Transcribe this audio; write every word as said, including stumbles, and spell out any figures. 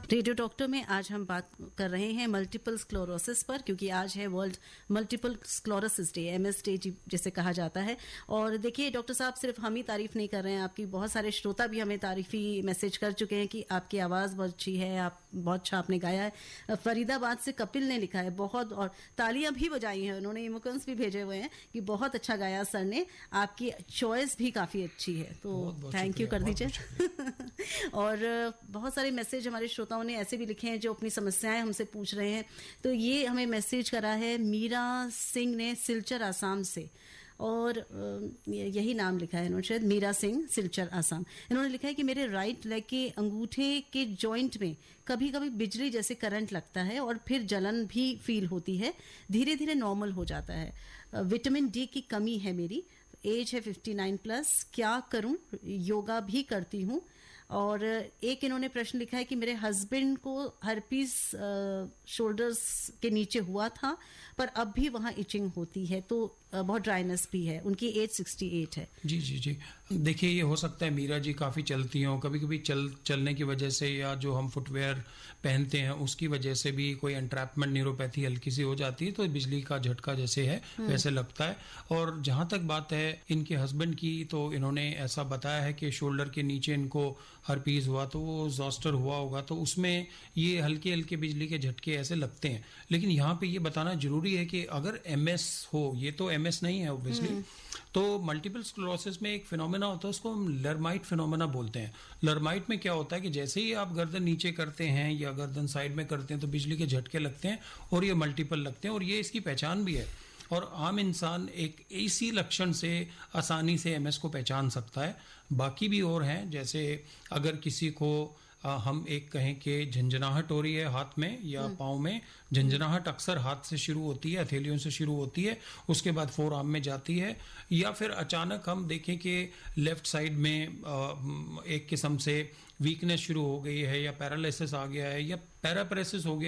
Radio doctor में आज हम बात कर रहे हैं मल्टीपल स्क्लेरोसिस पर, क्योंकि आज है world multiple sclerosis day, MS day जिसे कहा जाता है। और देखिए डॉक्टर साहब, सिर्फ हम ही तारीफ नहीं कर रहे हैं आपकी, बहुत सारे श्रोता भी हमें तारीफी मैसेज कर चुके हैं कि आपकी आवाज़ बहुत अच्छी है, आप बहुत अच्छा आपने गाया है। फरीदाबाद से कपिल ने लिखा है बहुत, और तालियां भी बजाई हैं उन्होंने, इमोकन्स भी भेजे हुए हैं कि बहुत अच्छा गाया सर ने, आपकी चॉइस भी काफ़ी अच्छी है, तो थैंक यू कर दीजिए। और बहुत सारे मैसेज हमारे श्रोताओं ने ऐसे भी लिखे हैं जो अपनी समस्याएं हमसे पूछ रहे हैं। तो ये हमें मैसेज करा है मीरा सिंह ने सिलचर आसाम से, और यही नाम लिखा है इन्होंने, शायद मीरा सिंह सिलचर आसाम। इन्होंने लिखा है कि मेरे राइट लेग के अंगूठे के जॉइंट में कभी कभी बिजली जैसे करंट लगता है और फिर जलन भी फील होती है, धीरे धीरे नॉर्मल हो जाता है। विटामिन डी की कमी है मेरी, एज है फिफ्टी नाइन प्लस, क्या करूं? योगा भी करती हूं। और एक इन्होंने प्रश्न लिखा है कि मेरे हस्बैंड को हर्पीस शोल्डर्स के नीचे हुआ था, पर अब भी वहाँ इचिंग होती है, तो बहुत ड्राइनेस भी है। उनकी एज सिक्सटी एट है। जी जी जी देखिए, ये हो सकता है मीरा जी काफ़ी चलती हों, कभी कभी चल चलने की वजह से या जो हम फुटवेयर पहनते हैं उसकी वजह से भी कोई एंट्रैपमेंट न्यूरोपैथी हल्की सी हो जाती है, तो बिजली का झटका जैसे है वैसे लगता है। और जहाँ तक बात है इनके हस्बैंड की, तो इन्होंने ऐसा बताया है कि शोल्डर के नीचे इनको हर्पीज हुआ, तो वो ज़ॉस्टर हुआ होगा, तो उसमें ये हल्के हल्के बिजली के झटके ऐसे लगते हैं। लेकिन यहाँ पे ये बताना जरूरी है कि अगर एमएस हो, ये तो एमएस नहीं है ऑब्वियसली, तो मल्टीपल स्क्लेरोसिस में एक फिनोमेना होता है, उसको हम लर्माइट फिनोमेना बोलते हैं। लर्माइट में क्या होता है कि जैसे ही आप गर्दन नीचे करते हैं या गर्दन साइड में करते हैं तो बिजली के झटके लगते हैं, और ये मल्टीपल लगते हैं, और ये इसकी पहचान भी है। और आम इंसान एक इसी लक्षण से आसानी से एमएस को पहचान सकता है। बाकी भी और हैं, जैसे अगर किसी को आ, हम एक कहें कि झंझनाहट हो रही है हाथ में या पाँव में, झंझनाहट अक्सर हाथ से शुरू होती है, हथेलियों से शुरू होती है, उसके बाद फोर आर्म में जाती है, या फिर अचानक हम देखें कि लेफ्ट साइड में आ, एक किस्म से वीकनेस शुरू हो गई है, या पैरालिसिस आ गया है, या पैरापरेसिस हो गया